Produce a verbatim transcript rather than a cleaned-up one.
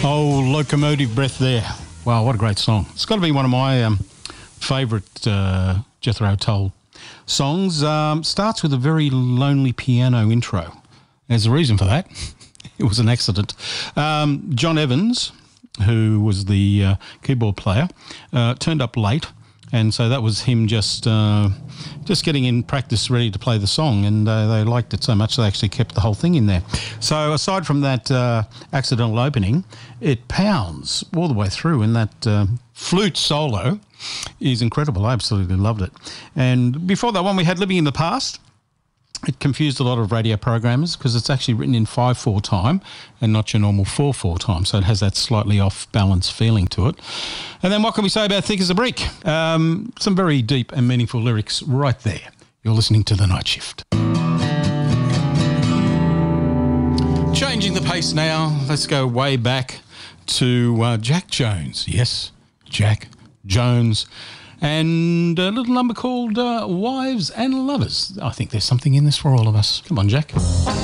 Oh, Locomotive Breath there. Wow, what a great song. It's got to be one of my um, favourite uh, Jethro Tull songs. Um, starts with a very lonely piano intro. There's a reason for that. It was an accident. Um, John Evans, who was the uh, keyboard player, uh, turned up late. And so that was him just uh, just getting in practice ready to play the song, and uh, they liked it so much they actually kept the whole thing in there. So aside from that uh, accidental opening, it pounds all the way through, and that uh, flute solo is incredible. I absolutely loved it. And before that one, we had Living in the Past. It confused a lot of radio programmers because it's actually written in five four time and not your normal four four time, so it has that slightly off-balance feeling to it. And then what can we say about Thick as a Brick? Um, some very deep and meaningful lyrics right there. You're listening to The Night Shift. Changing the pace now. Let's go way back to uh, Jack Jones. Yes, Jack Jones. And a little number called uh, Wives and Lovers. I think there's something in this for all of us. Come on, Jack.